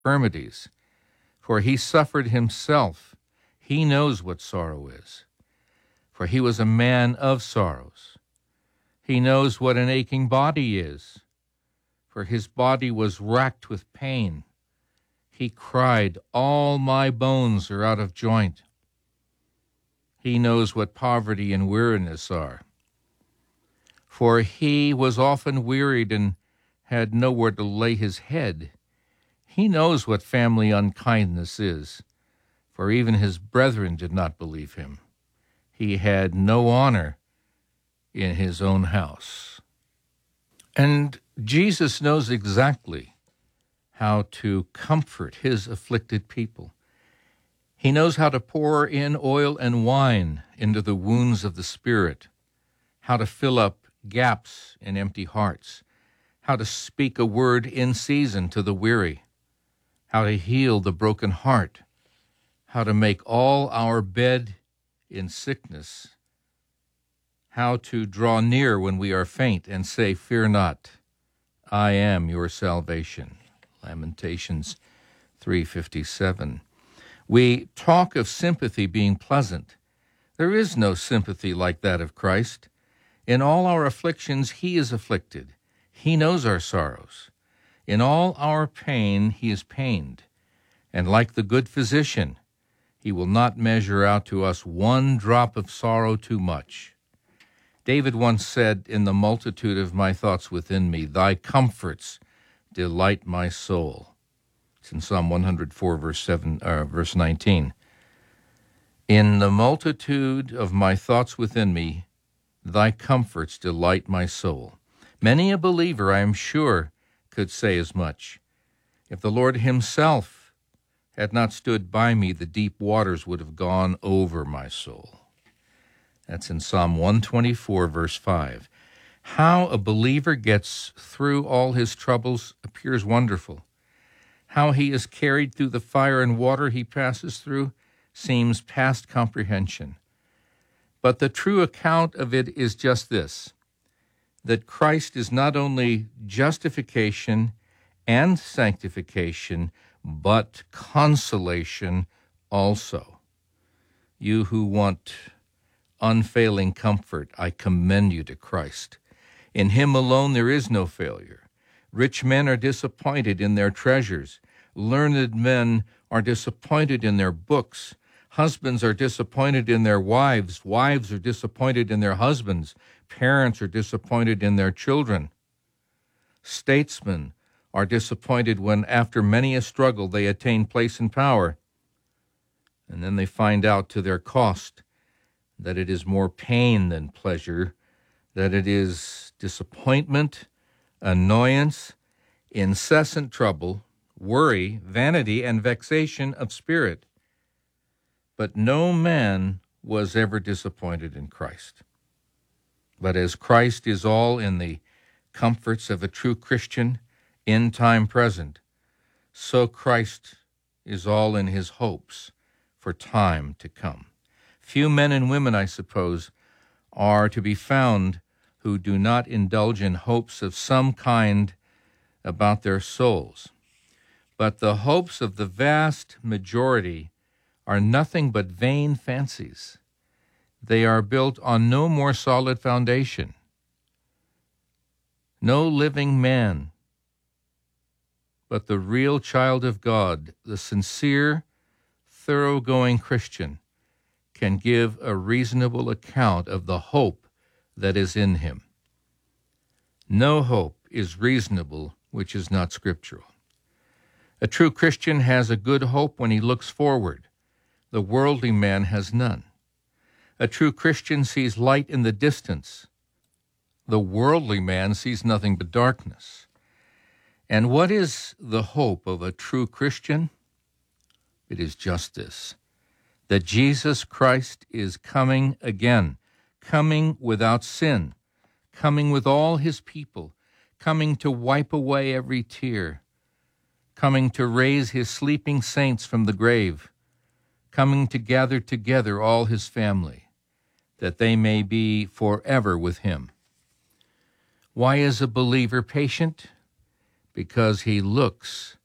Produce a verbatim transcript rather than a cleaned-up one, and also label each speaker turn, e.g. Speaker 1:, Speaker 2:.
Speaker 1: infirmities, for he suffered himself. He knows what sorrow is, for he was a man of sorrows. He knows what an aching body is, for his body was racked with pain. He cried, "All my bones are out of joint." He knows what poverty and weariness are, for he was often wearied and had nowhere to lay his head. He knows what family unkindness is, for even his brethren did not believe him. He had no honor in his own house. And Jesus knows exactly how to comfort his afflicted people. He knows how to pour in oil and wine into the wounds of the Spirit, how to fill up gaps in empty hearts, how to speak a word in season to the weary, how to heal the broken heart, how to make all our bed in sickness, how to draw near when we are faint and say, "Fear not, I am your salvation." Lamentations three fifty-seven. We talk of sympathy being pleasant. There is no sympathy like that of Christ. In all our afflictions, he is afflicted. He knows our sorrows. In all our pain, he is pained. And like the good physician, he will not measure out to us one drop of sorrow too much. David once said, "In the multitude of my thoughts within me, thy comforts delight my soul." It's in Psalm one hundred four, verse seven, uh, verse nineteen. "In the multitude of my thoughts within me, thy comforts delight my soul." Many a believer, I am sure, could say as much. If the Lord himself had not stood by me, the deep waters would have gone over my soul. That's in Psalm one twenty-four, verse five. How a believer gets through all his troubles appears wonderful. How he is carried through the fire and water he passes through seems past comprehension. But the true account of it is just this, that Christ is not only justification and sanctification, but consolation also. You who want unfailing comfort, I commend you to Christ. In him alone there is no failure. Rich men are disappointed in their treasures. Learned men are disappointed in their books. Husbands are disappointed in their wives. Wives are disappointed in their husbands. Parents are disappointed in their children. Statesmen are disappointed when, after many a struggle, they attain place and power. And then they find out to their cost that it is more pain than pleasure, that it is disappointment, annoyance, incessant trouble, worry, vanity, and vexation of spirit. But no man was ever disappointed in Christ. But as Christ is all in the comforts of a true Christian in time present, so Christ is all in his hopes for time to come. Few men and women, I suppose, are to be found who do not indulge in hopes of some kind about their souls. But the hopes of the vast majority are nothing but vain fancies. They are built on no more solid foundation. No living man, but the real child of God, the sincere, thoroughgoing Christian, can give a reasonable account of the hope that is in him. No hope is reasonable which is not scriptural. A true Christian has a good hope when he looks forward. The worldly man has none. A true Christian sees light in the distance. The worldly man sees nothing but darkness. And what is the hope of a true Christian? It is just this, that Jesus Christ is coming again, coming without sin, coming with all his people, coming to wipe away every tear, coming to raise his sleeping saints from the grave, coming to gather together all his family, that they may be forever with him. Why is a believer patient? Because he looks